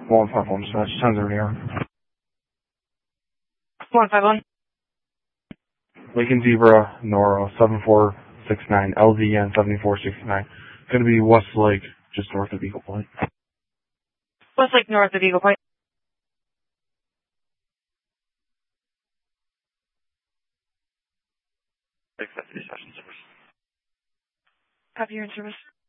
151 dispatch, 10-0 New York. 151. Lincoln Zebra, Nora, 7469, LVN 7469. Going to be Westlake, just north of Eagle Point. Westlake, north of Eagle Point. Accept the dispatch in service. Copy, you're in service.